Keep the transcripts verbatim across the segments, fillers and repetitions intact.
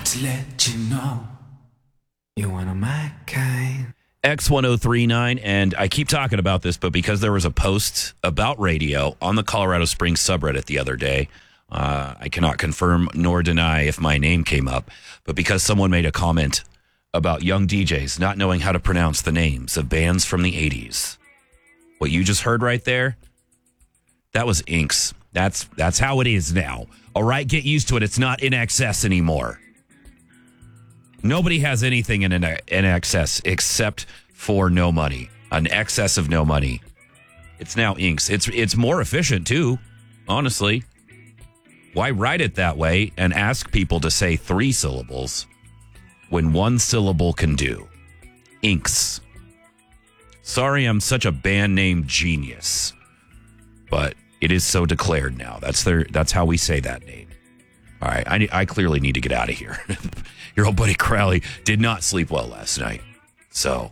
to let you know you're one of my kind. X one oh three nine, and I keep talking about this, but because there was a post about radio on the Colorado Springs subreddit the other day, uh, I cannot confirm nor deny if my name came up, but because someone made a comment about young D Js not knowing how to pronounce the names of bands from the eighties. What you just heard right there, that was Inks. That's that's how it is now. All right, get used to it. It's not In Excess anymore. Nobody has anything in an in excess except for No Money. An excess of No Money. It's now Inks. It's it's more efficient too, honestly. Why write it that way and ask people to say three syllables when one syllable can do? Inks. Sorry, I'm such a band name genius, but it is so declared now. That's their. That's how we say that name. All right, I, I clearly need to get out of here. Your old buddy Crowley did not sleep well last night. So,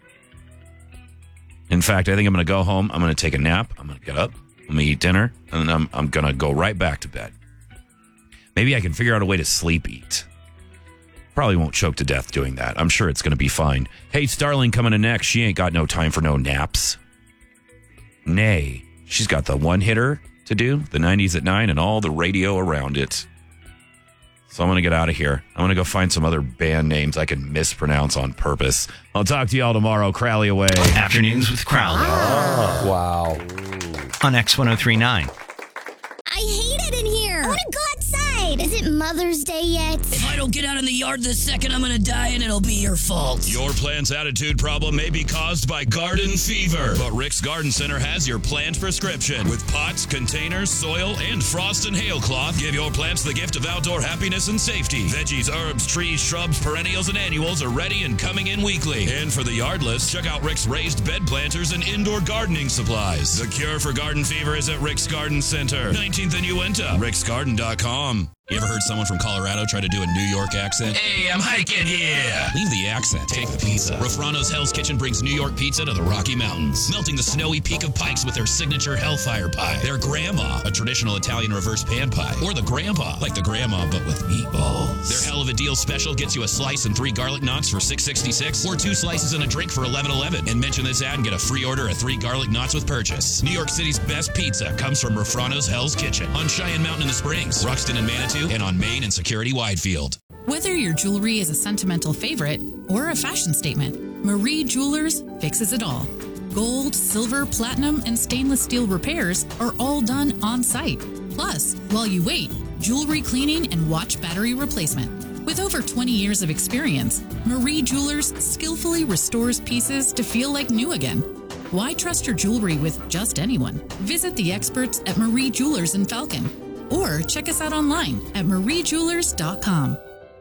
in fact, I think I'm going to go home. I'm going to take a nap. I'm going to get up. I'm going to eat dinner. And then I'm, I'm going to go right back to bed. Maybe I can figure out a way to sleep eat. Probably won't choke to death doing that. I'm sure it's going to be fine. Hey, Starling coming in next. She ain't got no time for no naps. Nay, she's got the one hitter to do, the nineties at nine, and all the radio around it. So I'm going to get out of here. I'm going to go find some other band names I can mispronounce on purpose. I'll talk to y'all tomorrow. Crowley away. Afternoons with Crowley. Oh. Wow. On X one oh three nine. I hate it in here. I want to go outside. Is it Mother's Day yet? If I don't get out in the yard this second, I'm going to die and it'll be your fault. Your plant's attitude problem may be caused by garden fever, but Rick's Garden Center has your plant prescription. With pots, containers, soil, and frost and hail cloth, give your plants the gift of outdoor happiness and safety. Veggies, herbs, trees, shrubs, perennials, and annuals are ready and coming in weekly. And for the yardless, check out Rick's raised bed planters and indoor gardening supplies. The cure for garden fever is at Rick's Garden Center, nineteenth and Uinta, ricks garden dot com. You ever heard someone from Colorado try to do a New York accent? Hey, I'm hiking here. Leave the accent. Take the pizza. Rafrano's Hell's Kitchen brings New York pizza to the Rocky Mountains, melting the snowy peak of Pikes with their signature Hellfire Pie. Their Grandma, a traditional Italian reverse pan pie. Or the Grandpa, like the Grandma but with meatballs. Their Hell of a Deal special gets you a slice and three garlic knots for six sixty-six, or two slices and a drink for eleven eleven. And mention this ad and get a free order of three garlic knots with purchase. New York City's best pizza comes from Rafrano's Hell's Kitchen on Cheyenne Mountain in the Springs, Ruxton and Manitou, and on Main and Security Widefield. Whether your jewelry is a sentimental favorite or a fashion statement, Marie Jewelers fixes it all. Gold, silver, platinum, and stainless steel repairs are all done on site. Plus, while you wait, jewelry cleaning and watch battery replacement. With over twenty years of experience, Marie Jewelers skillfully restores pieces to feel like new again. Why trust your jewelry with just anyone? Visit the experts at Marie Jewelers in Falcon, or check us out online at marie jewelers dot com.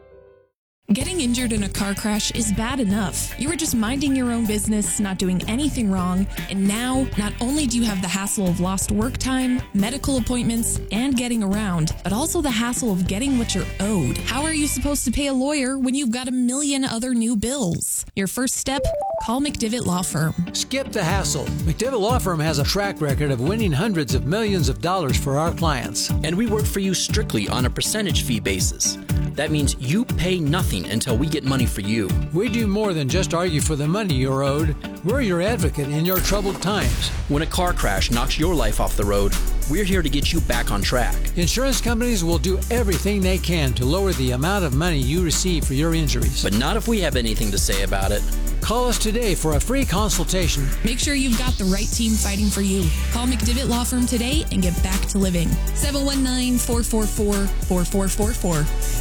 Getting injured in a car crash is bad enough. You were just minding your own business, not doing anything wrong, and now not only do you have the hassle of lost work time, medical appointments, and getting around, but also the hassle of getting what you're owed. How are you supposed to pay a lawyer when you've got a million other new bills? Your first step? Call McDivitt Law Firm. Skip the hassle. McDivitt Law Firm has a track record of winning hundreds of millions of dollars for our clients. And we work for you strictly on a percentage fee basis. That means you pay nothing until we get money for you. We do more than just argue for the money you're owed. We're your advocate in your troubled times. When a car crash knocks your life off the road, we're here to get you back on track. Insurance companies will do everything they can to lower the amount of money you receive for your injuries. But not if we have anything to say about it. Call us today for a free consultation. Make sure you've got the right team fighting for you. Call McDivitt Law Firm today and get back to living. seven one nine, four four four, four four four four.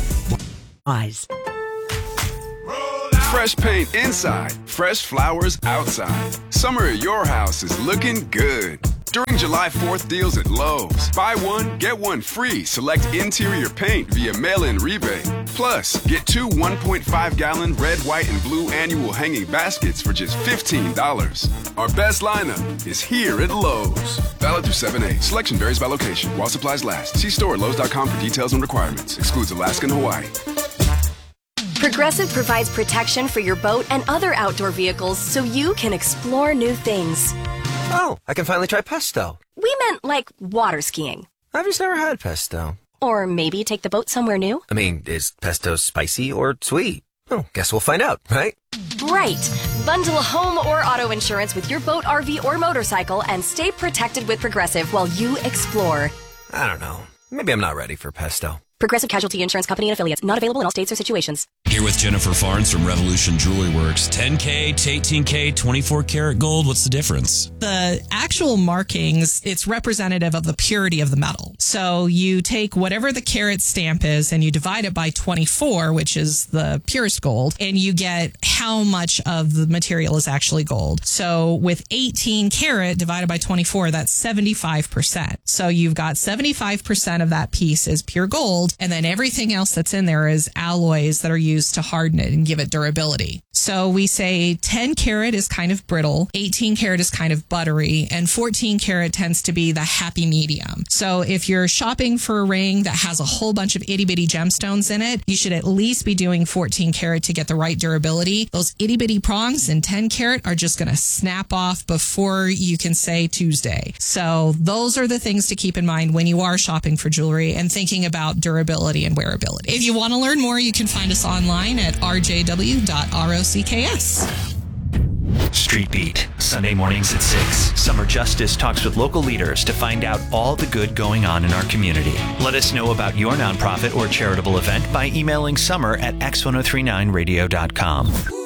Eyes. Fresh paint inside, fresh flowers outside. Summer at your house is looking good. During July fourth deals at Lowe's, buy one, get one free. Select interior paint via mail-in rebate. Plus, get two one point five gallon red, white, and blue annual hanging baskets for just fifteen dollars. Our best lineup is here at Lowe's. Valid through seven eight. Selection varies by location. While supplies last. See store at lowes dot com for details and requirements. Excludes Alaska and Hawaii. Progressive provides protection for your boat and other outdoor vehicles so you can explore new things. Oh, I can finally try pesto. We meant like water skiing. I've just never had pesto. Or maybe take the boat somewhere new? I mean, is pesto spicy or sweet? Oh, guess we'll find out, right? Right. Bundle home or auto insurance with your boat, R V, or motorcycle and stay protected with Progressive while you explore. I don't know. Maybe I'm not ready for pesto. Progressive Casualty Insurance Company and Affiliates. Not available in all states or situations. Here with Jennifer Farnes from Revolution Jewelry Works. ten K to eighteen K, twenty-four karat gold. What's the difference? The actual markings, it's representative of the purity of the metal. So you take whatever the carat stamp is and you divide it by twenty-four, which is the purest gold, and you get how much of the material is actually gold. So with eighteen karat divided by twenty-four, that's seventy-five percent. So you've got seventy-five percent of that piece is pure gold, and then everything else that's in there is alloys that are used to harden it and give it durability. So we say ten karat is kind of brittle, eighteen karat is kind of buttery, and fourteen karat tends to be the happy medium. So if you're shopping for a ring that has a whole bunch of itty bitty gemstones in it, you should at least be doing fourteen karat to get the right durability. Those itty bitty prongs in ten karat are just going to snap off before you can say Tuesday. So those are the things to keep in mind when you are shopping for jewelry and thinking about durability and wearability. If you want to learn more, you can find us online at r j w dot rocks. Street Beat, Sunday mornings at six. Summer Justice talks with local leaders to find out all the good going on in our community. Let us know about your nonprofit or charitable event by emailing summer at x ten thirty-nine radio dot com.